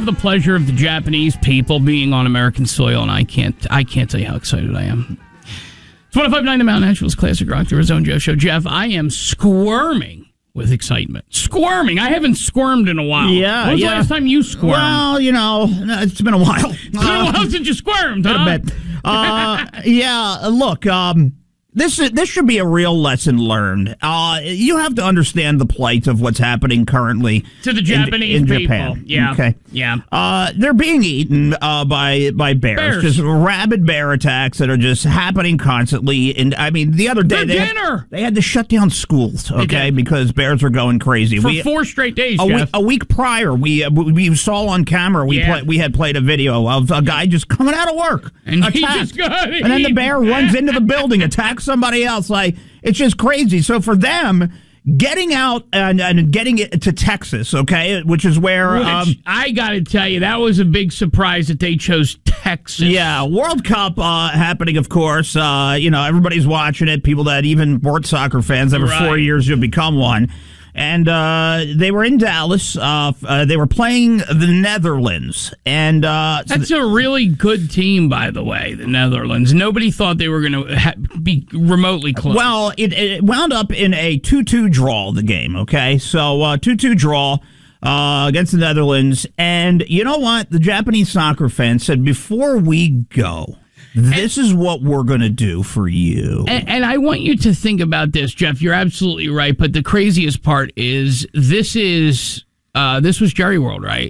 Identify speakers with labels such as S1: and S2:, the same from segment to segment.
S1: have the pleasure of the Japanese people being on American soil, and I can't tell you how excited I am. It's 105.9 The Mountain Naturals Classic Rock, the Arizona Joe Show. Jeff, I am squirming with excitement. Squirming. I haven't squirmed in a while.
S2: Yeah.
S1: When's the last time you squirmed?
S2: Well, it's been a while.
S1: It's been a while since you squirmed, huh?
S2: A bit. Look, this should be a real lesson learned. You have to understand the plight of what's happening currently
S1: to the Japanese
S2: in
S1: people.
S2: Japan.
S1: Yeah.
S2: Okay.
S1: Yeah.
S2: They're being eaten by bears. Just rabid bear attacks that are just happening constantly. And I mean, the other day they had to shut down schools, okay, because bears were going crazy.
S1: For 4 straight days, Jeff.
S2: A week prior, we saw on camera, we had played a video of a guy just coming out of work.
S1: And he just got
S2: and then the bear runs into the building, attacks somebody else. Like, it's just crazy. So for them, getting out and getting it to Texas, okay, which is where...
S1: I got to tell you, that was a big surprise that they chose Texas.
S2: Yeah, World Cup happening, of course. Everybody's watching it. People that even weren't soccer fans, every 4 years you'll become one. And they were in Dallas. They were playing the Netherlands. And
S1: that's a really good team, by the way, the Netherlands. Nobody thought they were going to be remotely close.
S2: Well, it wound up in a 2-2 draw, the game, okay? So 2-2 draw against the Netherlands. And you know what? The Japanese soccer fans said, before we go... This is what we're going to do for you.
S1: And I want you to think about this, Jeff. You're absolutely right. But the craziest part is this was Jerry World, right?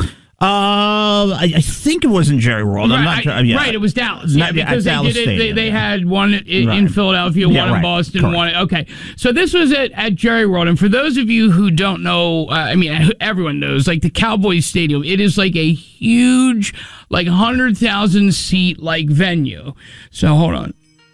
S2: I think it was in Jerry World. I'm not sure.
S1: Right, it was Dallas. Yeah, because
S2: Dallas
S1: they had one in Philadelphia, one in Boston,
S2: correct.
S1: one. Okay, so this was at Jerry World, and for those of you who don't know, everyone knows, like the Cowboys Stadium, it is like a huge, like 100,000 seat like venue. So hold on.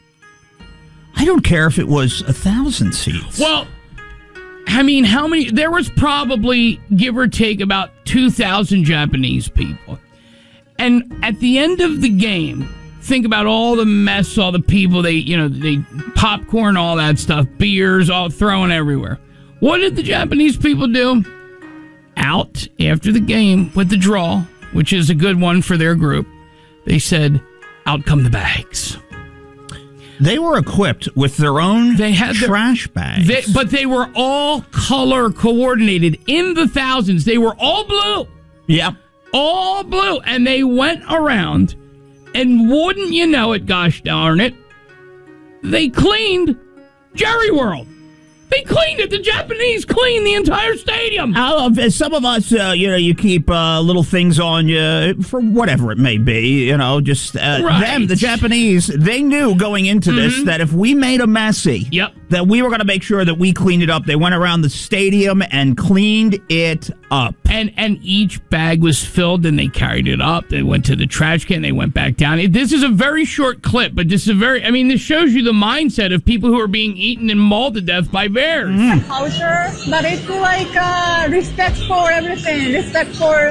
S2: I don't care if it was 1,000 seats.
S1: Well, I mean, how many? There was probably, give or take, about 2,000 Japanese people. And at the end of the game, think about all the mess, all the people, they popcorn, all that stuff, beers, all thrown everywhere. What did the Japanese people do? Out after the game with the draw, which is a good one for their group, they said, out come the bags.
S2: They were equipped with their own trash bags.
S1: But they were all color coordinated in the thousands. They were all blue.
S2: Yep.
S1: All blue. And they went around, and wouldn't you know it, gosh darn it, they cleaned Jerry World. They cleaned it. The Japanese cleaned the entire stadium.
S2: Some of us, you keep little things on you for whatever it may be. Just them, the Japanese, they knew going into this that if we made a messy, that we were going to make sure that we cleaned it up. They went around the stadium and cleaned it up.
S1: And each bag was filled, and they carried it up. They went to the trash can. They went back down. This is a very short clip, but this shows you the mindset of people who are being eaten and mauled to death by bears.
S3: Culture, but it's like respect for everything, respect for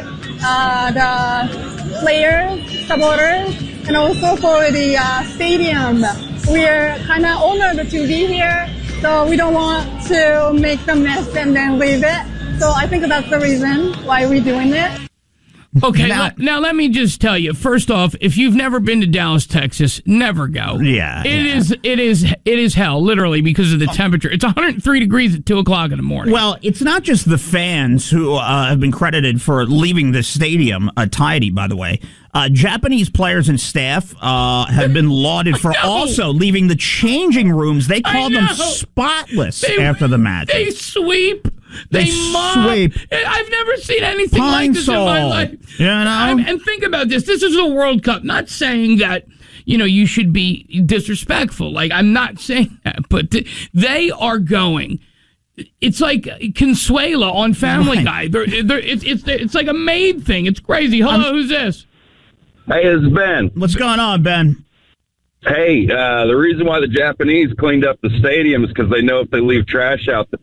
S3: the players, supporters, and also for the stadium. We're kind of honored to be here, so we don't want to make the mess and then leave it. So I think that's the reason why we're doing it.
S1: Okay, now let me just tell you. First off, if you've never been to Dallas, Texas, never go. It is hell, literally, because of the temperature. It's 103 degrees at 2:00 in the morning.
S2: Well, it's not just the fans who have been credited for leaving the stadium tidy. By the way, Japanese players and staff have been lauded for also leaving the changing rooms. They called them spotless after the match.
S1: They sweep. They mop.
S2: Sweep.
S1: I've never seen anything like this in my life. And think about this. This is a World Cup. Not saying that, you should be disrespectful. Like, I'm not saying that. But they are going. It's like Consuela on Family Guy. It's like a maid thing. It's crazy. Hello, who's this?
S4: Hey, it's Ben.
S2: What's going on, Ben?
S4: Hey, the reason why the Japanese cleaned up the stadium is because they know if they leave trash out, the